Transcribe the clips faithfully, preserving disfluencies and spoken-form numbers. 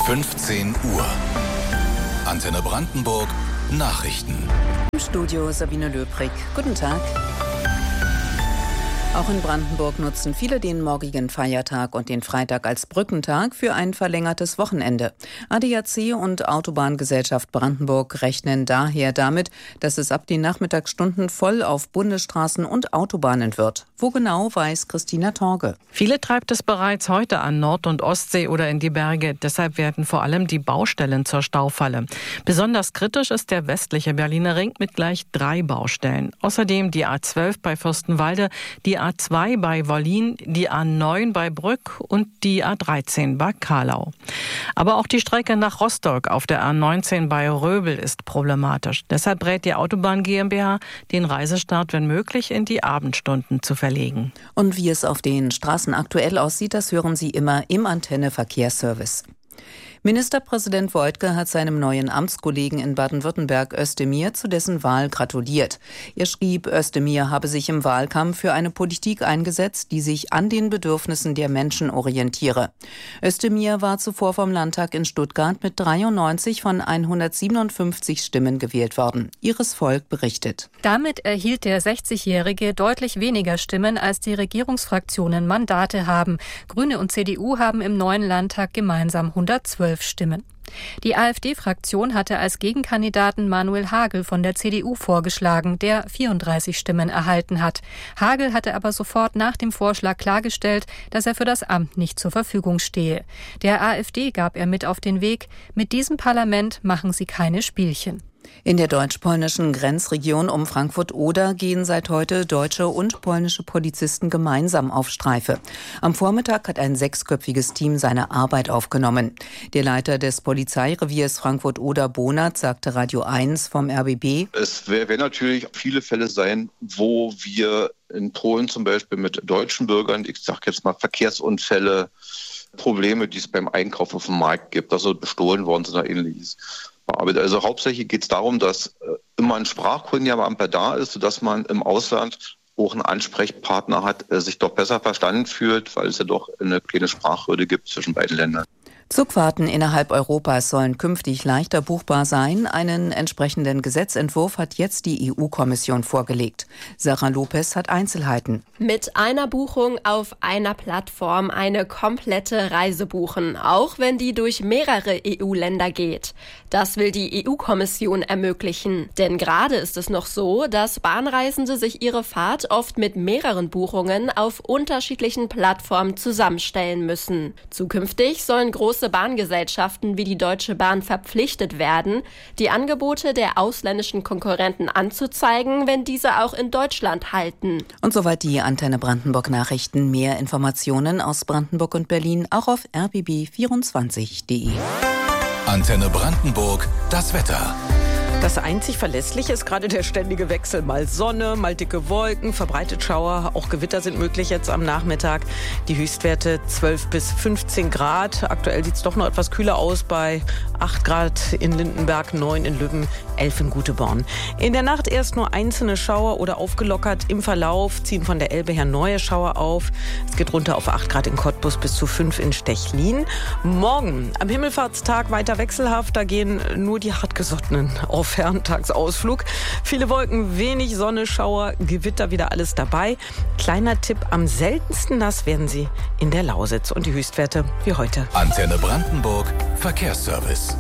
fünfzehn Uhr. Antenne Brandenburg Nachrichten. Im Studio Sabine Löbrig. Guten Tag. Auch in Brandenburg nutzen viele den morgigen Feiertag und den Freitag als Brückentag für ein verlängertes Wochenende. A D A C und Autobahngesellschaft Brandenburg rechnen daher damit, dass es ab den Nachmittagsstunden voll auf Bundesstraßen und Autobahnen wird. Wo genau, weiß Christina Torge. Viele treibt es bereits heute an Nord- und Ostsee oder in die Berge. Deshalb werden vor allem die Baustellen zur Staufalle. Besonders kritisch ist der westliche Berliner Ring mit gleich drei Baustellen. Außerdem die A zwölf bei Fürstenwalde, die A zwei bei Wollin, die A neun bei Brück und die A dreizehn bei Kahlau. Aber auch die Strecke nach Rostock auf der A neunzehn bei Röbel ist problematisch. Deshalb rät die Autobahn GmbH, den Reisestart, wenn möglich, in die Abendstunden zu verlegen. Und wie es auf den Straßen aktuell aussieht, das hören Sie immer im Antenne Verkehrsservice. Ministerpräsident Woidke hat seinem neuen Amtskollegen in Baden-Württemberg Özdemir zu dessen Wahl gratuliert. Er schrieb, Özdemir habe sich im Wahlkampf für eine Politik eingesetzt, die sich an den Bedürfnissen der Menschen orientiere. Özdemir war zuvor vom Landtag in Stuttgart mit dreiundneunzig von hundertsiebenundfünfzig Stimmen gewählt worden. Iris Volk berichtet. Damit erhielt der sechzigjährige deutlich weniger Stimmen, als die Regierungsfraktionen Mandate haben. Grüne und C D U haben im neuen Landtag gemeinsam hundertzwölf Stimmen. Die AfD-Fraktion hatte als Gegenkandidaten Manuel Hagel von der C D U vorgeschlagen, der vierunddreißig Stimmen erhalten hat. Hagel hatte aber sofort nach dem Vorschlag klargestellt, dass er für das Amt nicht zur Verfügung stehe. Der AfD gab er mit auf den Weg: Mit diesem Parlament machen Sie keine Spielchen. In der deutsch-polnischen Grenzregion um Frankfurt-Oder gehen seit heute deutsche und polnische Polizisten gemeinsam auf Streife. Am Vormittag hat ein sechsköpfiges Team seine Arbeit aufgenommen. Der Leiter des Polizeireviers Frankfurt-Oder, Bonert, sagte Radio eins vom R B B: Es werden natürlich viele Fälle sein, wo wir in Polen zum Beispiel mit deutschen Bürgern, ich sage jetzt mal Verkehrsunfälle, Probleme, die es beim Einkauf auf dem Markt gibt, also bestohlen worden sind oder ähnliches. Also hauptsächlich geht es darum, dass immer ein Sprachkundiger da ist, sodass man im Ausland auch einen Ansprechpartner hat, der sich doch besser verstanden fühlt, weil es ja doch eine kleine Sprachhürde gibt zwischen beiden Ländern. Zugfahrten innerhalb Europas sollen künftig leichter buchbar sein. Einen entsprechenden Gesetzentwurf hat jetzt die E U-Kommission vorgelegt. Sarah Lopez hat Einzelheiten. Mit einer Buchung auf einer Plattform eine komplette Reise buchen, auch wenn die durch mehrere E U-Länder geht. Das will die E U-Kommission ermöglichen. Denn gerade ist es noch so, dass Bahnreisende sich ihre Fahrt oft mit mehreren Buchungen auf unterschiedlichen Plattformen zusammenstellen müssen. Zukünftig sollen große Bahngesellschaften wie die Deutsche Bahn verpflichtet werden, die Angebote der ausländischen Konkurrenten anzuzeigen, wenn diese auch in Deutschland halten. Und soweit die Antenne Brandenburg Nachrichten. Mehr Informationen aus Brandenburg und Berlin auch auf r b b vierundzwanzig punkt d e. Antenne Brandenburg, das Wetter. Das einzig Verlässliche ist gerade der ständige Wechsel. Mal Sonne, mal dicke Wolken, verbreitet Schauer. Auch Gewitter sind möglich jetzt am Nachmittag. Die Höchstwerte zwölf bis fünfzehn Grad. Aktuell sieht es doch noch etwas kühler aus bei acht Grad in Lindenberg, neun in Lübben, elf in Guteborn. In der Nacht erst nur einzelne Schauer oder aufgelockert. Im Verlauf ziehen von der Elbe her neue Schauer auf. Es geht runter auf acht Grad in Cottbus bis zu fünf in Stechlin. Morgen am Himmelfahrtstag weiter wechselhaft. Da gehen nur die Hartgesottenen auf Ferntagsausflug. Viele Wolken, wenig Sonne, Schauer, Gewitter, wieder alles dabei. Kleiner Tipp, am seltensten nass werden sie in der Lausitz. Und die Höchstwerte wie heute. Antenne Brandenburg, Verkehrsservice.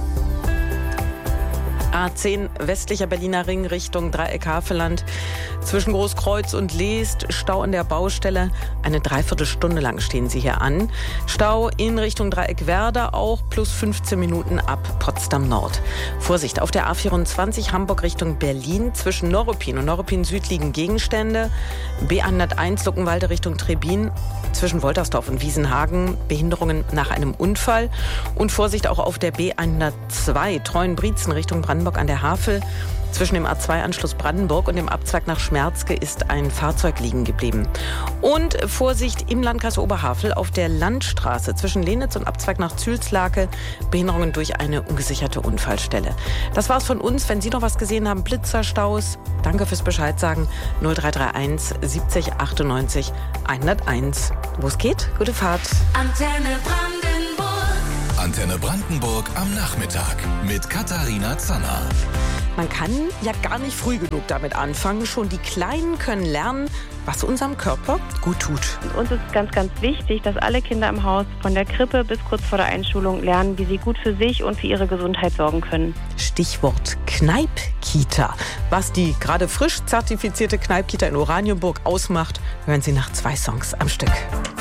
A zehn westlicher Berliner Ring Richtung Dreieck-Havelland. Zwischen Großkreuz und Leest Stau an der Baustelle. Eine Dreiviertelstunde lang stehen Sie hier an. Stau in Richtung Dreieck-Werder auch plus fünfzehn Minuten ab Potsdam Nord. Vorsicht, auf der A vierundzwanzig Hamburg Richtung Berlin. Zwischen Neuruppin und Neuruppin Süd liegen Gegenstände. B hunderteins Luckenwalde Richtung Trebin. Zwischen Woltersdorf und Wiesenhagen Behinderungen nach einem Unfall. Und Vorsicht auch auf der B hundertzwei Treuenbrietzen Richtung Brandenburg an der Havel. Zwischen dem A zwei Anschluss Brandenburg und dem Abzweig nach Schmerzke ist ein Fahrzeug liegen geblieben. Und Vorsicht im Landkreis Oberhavel auf der Landstraße zwischen Lenitz und Abzweig nach Zülslake. Behinderungen durch eine ungesicherte Unfallstelle. Das war's von uns. Wenn Sie noch was gesehen haben, Blitzerstaus, danke fürs Bescheid sagen. null drei drei eins siebzig achtundneunzig hunderteins. Wo es geht, gute Fahrt. Antenne Brandenburg. Antenne Antenne Brandenburg am Nachmittag mit Katharina Zanner. Man kann ja gar nicht früh genug damit anfangen. Schon die Kleinen können lernen, was unserem Körper gut tut. Uns ist ganz, ganz wichtig, dass alle Kinder im Haus von der Krippe bis kurz vor der Einschulung lernen, wie sie gut für sich und für ihre Gesundheit sorgen können. Stichwort Kneip-Kita. Was die gerade frisch zertifizierte Kneip-Kita in Oranienburg ausmacht, hören Sie nach zwei Songs am Stück.